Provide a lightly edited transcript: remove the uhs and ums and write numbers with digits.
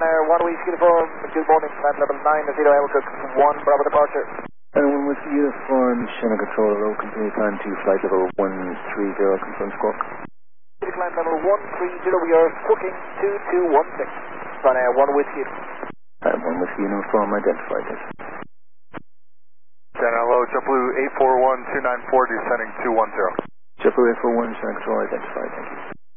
Air 1 Whiskey Uniform, good morning, flight level 90 Elcook 1 Bravo departure. And 1 Whiskey Uniform, Channel Control, low continue time to flight level 130, confirm squawk. Flight level 130, we are squawking 2216. Sun Air 1 Whiskey. 1 Whiskey Uniform, identified, thank you. Channel hello, JetBlue 841-294, descending 210. JetBlue 841, Channel Control, identified, thank you.